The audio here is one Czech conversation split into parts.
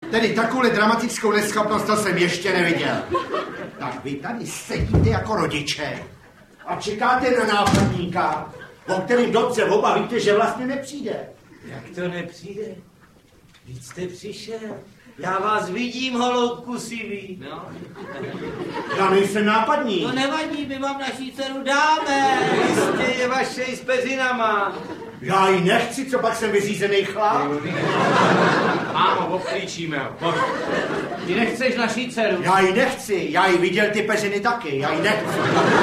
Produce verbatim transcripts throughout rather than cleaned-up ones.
Tedy takovou dramatickou neschopnost to jsem ještě neviděl. Tak vy tady sedíte jako rodiče a čekáte na nápadníka, o kterým dobře oba víte, že vlastně nepřijde. Jak to nepřijde? Víc jste přišel. Já vás vidím, holoubku sivý. No. Já nejsem nápadník. To nevadí, my vám naší dceru dáme. Jistě je vaše i s peřinama. Já ji nechci, co pak jsem vyřízený chlap. Mámo, obklíčíme ho. Ty nechceš naší dceru? Já ji nechci, já ji viděl ty peřiny taky, já ji nechci.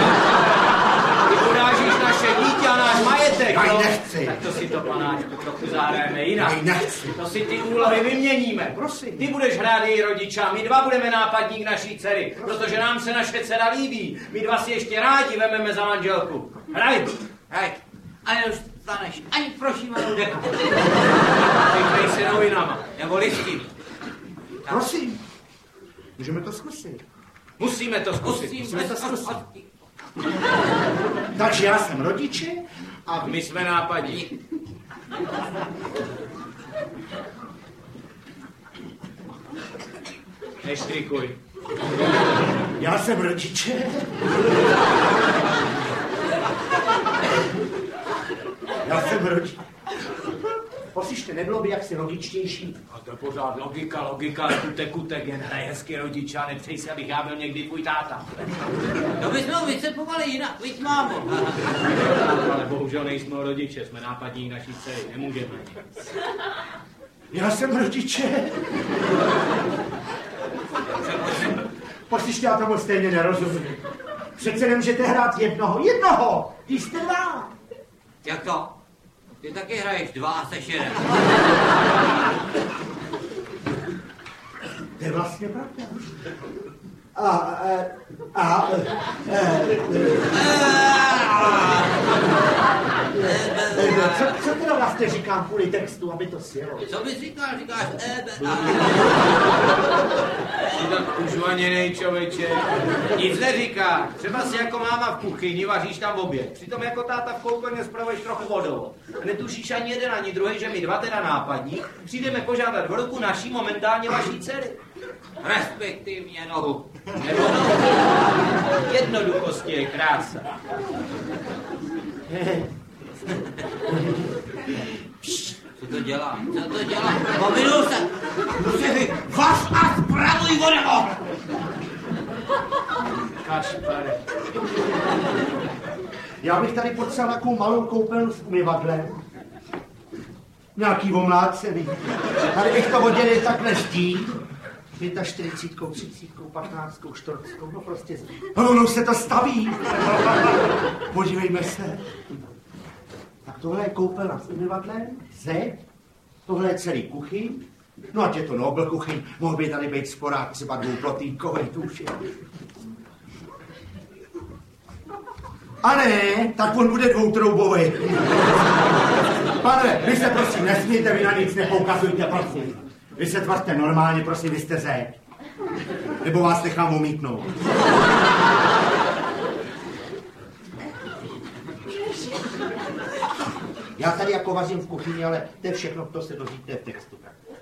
Ty urážíš naše dítě a náš majetek, Já ji no? nechci. Tak to si to, panáčku, trochu zahrajeme jinak. Já ji nechci. To si ty úlohy vyměníme. Prosím. Ty budeš hrát její rodiče a my dva budeme nápadník naší dcery, protože nám se naše dcera líbí. My dva si ještě rádi vememe za manželku. Hraj. Hraj. A nedostaneš ani prošívanou deku. Vykrej se novinama, nebo listy. Prosím. Můžeme to zkusit. Musíme to zkusit. Musíme to zkusit. Takže já jsem rodiče a My jsme nápadní. Neštrikuj. já jsem rodiče. Já jsem rodiče. Poslyšte, nebylo by jaksi logičtější? A to je pořád logika, logika, kutek, kutek, jen hraje hezky rodiče a nepřej si, abych já byl někdy tvůj táta. No my jsme ho vycepovali jinak, víc mámo. Ale bohužel nejsme rodiče, jsme nápadní naší dcery, nemůžeme. Já jsem rodiče. Poslyšte, já tomu stejně nerozumím. Přece nemůžete hrát jednoho, jednoho, když jste dva. Jak to? Ty taky hraješ dva a seš jeden. To je vlastně pravda. A, a, a, a, co, co teda vlastně říkám kvůli textu, aby to sjelo? Co bys říkal? Říkáš ebe. Ty tak užvaněnej člověče. Nic neříká. Třeba si jako máma v kuchyni vaříš tam oběd. Přitom jako táta v koupelně spravuješ trochu vodou. Netušíš ani jeden, ani druhý, že my dva teda nápadní přijdeme požádat o ruku naší momentálně vaší dcery. Respektivně nohu. Nebo no, jednoduchosti je krása. Co to dělá? Co to dělá? Pominul se. Musí vás a spravuj o nebo. Kašpare. Já bych tady potřeboval takovou malou koupelnu s umyvadlem. Nějaký omlácený. Tady bych to oddělil takhle zdí. čtyřicítkou, třicítkou, patnáctkou, čtrnáctkou, no prostě. No, no, se to staví. Podívejme se. Tak tohle je koupelna s umyvadlem, zeď, tohle je celý kuchyň. No ať je to Nobel kuchyň, mohl by tady být sporák třeba dvouplotýnkový, tu už je. A ne, tak on bude dvoutroubový. Pane, vy se prosím nesmíte, vy na nic nepoukazujte, prosím. Vy se tvařte normálně, prosím, vy jste zeď. Nebo vás nechám omítnout. Já tady jako vařím v kuchyni, ale to je všechno, to se dozvíte v textu.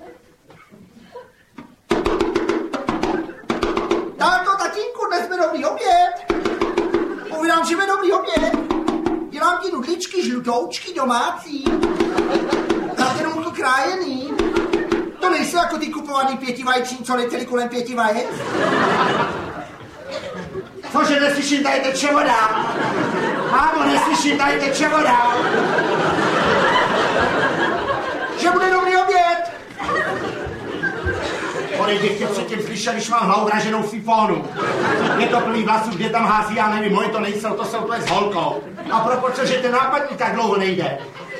Táto, tatínku, dnes jsme dobrý oběd. Povídám, že jsme dobrý oběd. Dělám ti nudličky, žlutoučky domácí. Dáte jenom to krájený. To nejsou jako ty kupovaný pětivajční, co letěli kolem pěti vajec. Cože neslyším, tady teče voda. Mámo, neslyším, tady teče voda. Že bude dobrý oběd. Kolik bych tě předtím slyšel, když mám hlavu vraženou v sifonu. Je to plný vlasů, kde tam hází, já nevím, moje to nejsou, to jsou to je s holkou. A proto, že ten nápadník tak dlouho nejde.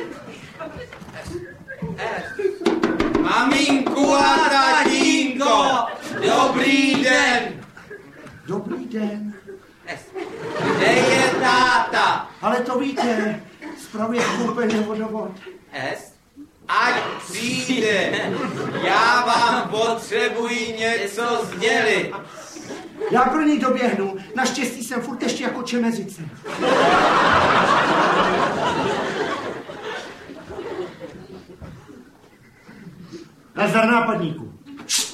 Maminku a tatínko, dobrý den. Dobrý den. Kde je táta? Ale to víte, spravuje koupelně vodovod. Es? Ať přijde, já vám potřebuji něco sdělit. Já pro ní doběhnu, naštěstí jsem furt ještě jako čemezice. Nazdar nápadníku.